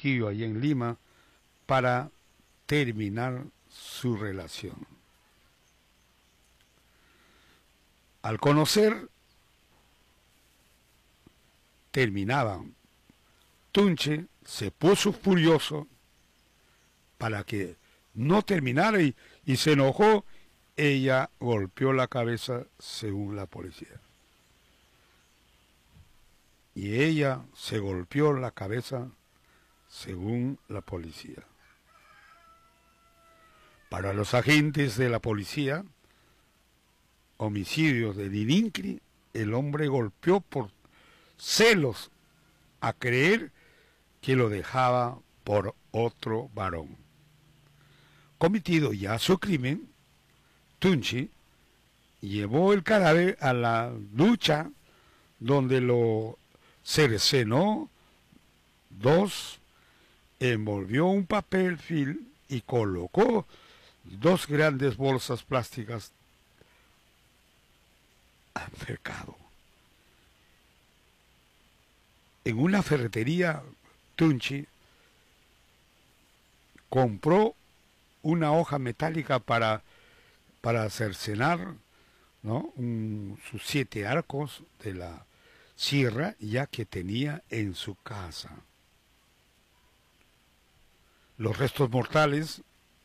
Trujillo, allá en Lima, para terminar su relación. Al conocer, terminaban. Tunche se puso furioso para que no terminara y se enojó. Ella golpeó la cabeza según la policía. Y ella se golpeó la cabeza según la policía. Para los agentes de la policía, homicidio de Dinincri, el hombre golpeó por celos a creer que lo dejaba por otro varón. Cometido ya su crimen, Tunchi llevó el cadáver a la ducha donde lo cercenó, envolvió un papel film y colocó 2 grandes bolsas plásticas al mercado. En una ferretería, Tunchi compró una hoja metálica para cercenar, ¿no?, sus 7 arcos de la sierra, ya que tenía en su casa. Los restos mortales,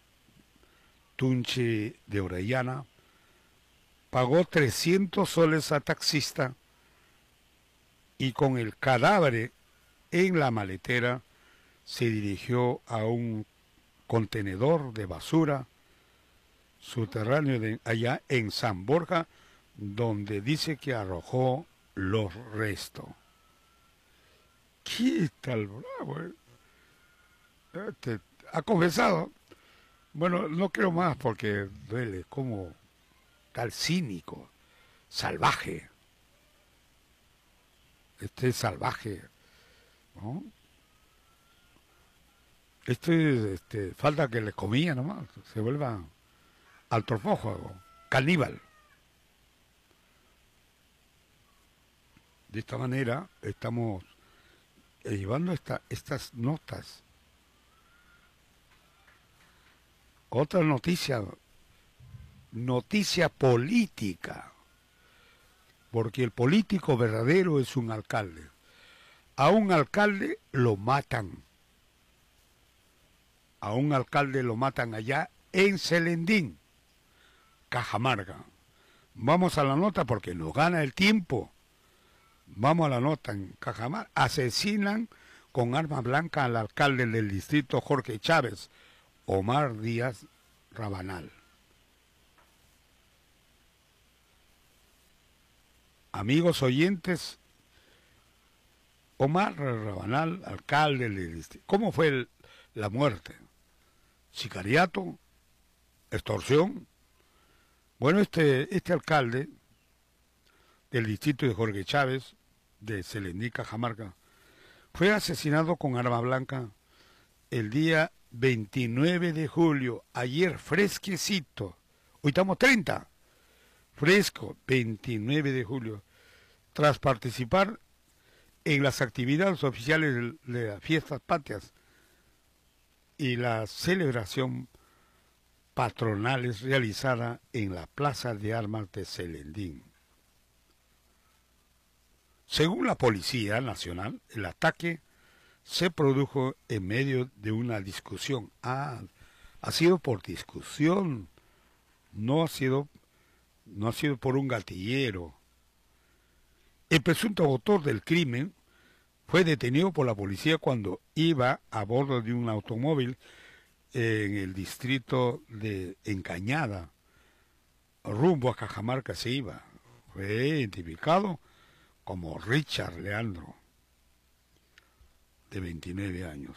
Tunchi de Orellana pagó 300 soles a taxista y con el cadáver en la maletera se dirigió a un contenedor de basura subterráneo allá en San Borja, donde dice que arrojó los restos. ¿Qué tal bravo? Ha confesado. Bueno, no quiero más porque duele, como tal cínico, salvaje. Salvaje, ¿no? Falta que le comía nomás, se vuelva antropófago, caníbal. De esta manera estamos llevando estas notas. Otra noticia política, porque el político verdadero es un alcalde. A un alcalde lo matan. A un alcalde lo matan allá en Selendín, Cajamarca. Vamos a la nota porque nos gana el tiempo. Vamos a la nota. En Cajamarca asesinan con arma blanca al alcalde del distrito Jorge Chávez, Omar Díaz Rabanal. Amigos oyentes, Omar Rabanal, alcalde del distrito. ¿Cómo fue la muerte? ¿Sicariato? ¿Extorsión? Bueno, este alcalde del distrito de Jorge Chávez, de Selendí, Cajamarca, fue asesinado con arma blanca el día 29 de julio, ayer fresquecito. Hoy estamos 30, fresco, 29 de julio, tras participar en las actividades oficiales de las fiestas patrias y la celebración patronales realizada en la Plaza de Armas de Selendín. Según la Policía Nacional, el ataque se produjo en medio de una discusión. Ha sido por discusión, no ha sido por un gatillero. El presunto autor del crimen fue detenido por la policía cuando iba a bordo de un automóvil en el distrito de Encañada, rumbo a Cajamarca se iba. Fue identificado como Richard Leandro, de 29 años.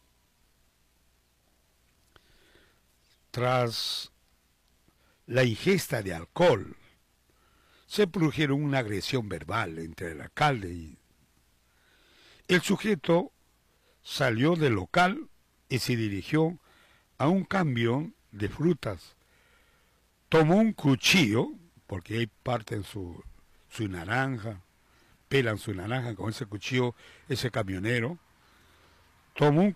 Tras la ingesta de alcohol, se produjeron una agresión verbal entre el alcalde y el sujeto salió del local y se dirigió a un camión de frutas. Tomó un cuchillo, porque ahí parten su naranja, pelan su naranja con ese cuchillo, ese camionero. Tomó un